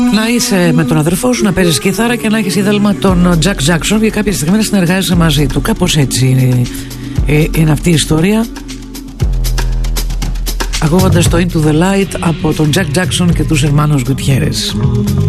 Να είσαι με τον αδερφό σου, να παίζεις κιθάρα και να έχεις είδαλμα τον Jack Jackson και κάποια στιγμή να συνεργάζεσαι μαζί του. Κάπως έτσι είναι αυτή η ιστορία. Ακούγοντας το Into the Light από τον Jack Jackson και τους Hermanos Gutierrez.